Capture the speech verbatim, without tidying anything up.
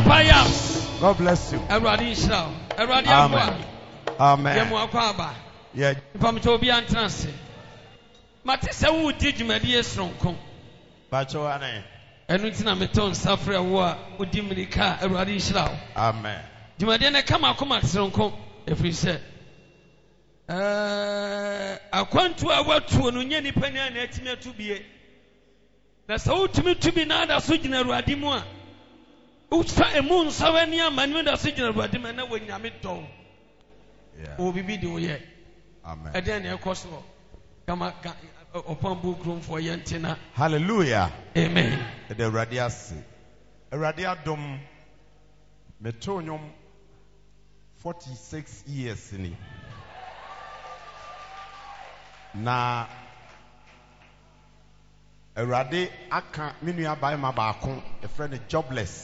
Papa Yams. God bless you. Everybody shout. Everybody Amen. Amen. Yemu akwaba. Yeah. Pamto obi antranse. Mate se wo di dwumadi esronko. Bacho ane. Enu ntina meton safre wo a odi mirika everybody shout. Amen. Dwumadi na kama akoma esronko efiri se. Eh akwantu a watu no nye nipa na na atimi atubie. Na sa wotumi tubi na ada so gina Awurade mu a. Ufa emu nsawe ni amanu da so gina Awurade mu na wonyame dɔw. Yeah. O bibi di oye. Amen. Eden na ekoso. Kama upon book room for yentina. Hallelujah. Amen. The radiasi. Radiadom metonyum forty-six years ni. Na Erade aka minua bai ma baako, a friend jobless.